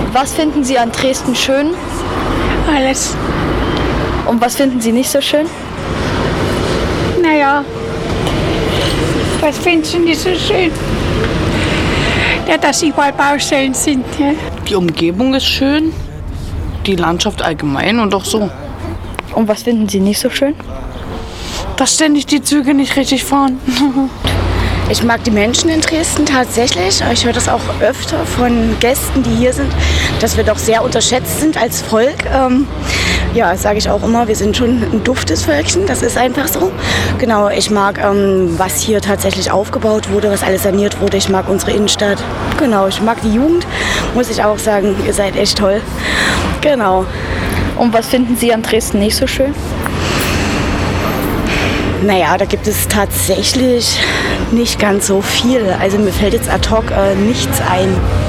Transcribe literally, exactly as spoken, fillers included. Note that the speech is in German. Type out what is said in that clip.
Was finden Sie an Dresden schön? Alles. Und was finden Sie nicht so schön? Naja, was findest du nicht so schön? Ja, dass überall Baustellen sind. Ja. Die Umgebung ist schön, die Landschaft allgemein und auch so. Und was finden Sie nicht so schön? Dass ständig die Züge nicht richtig fahren. Ich mag die Menschen in Dresden tatsächlich. Ich höre das auch öfter von Gästen, die hier sind, dass wir doch sehr unterschätzt sind als Volk. Ähm, ja, sage ich auch immer, wir sind schon ein duftes Völkchen, das ist einfach so. Genau, ich mag, ähm, was hier tatsächlich aufgebaut wurde, was alles saniert wurde. Ich mag unsere Innenstadt. Genau, ich mag die Jugend, muss ich auch sagen, ihr seid echt toll. Genau. Und was finden Sie an Dresden nicht so schön? Naja, da gibt es tatsächlich nicht ganz so viel. Also mir fällt jetzt ad hoc äh, nichts ein.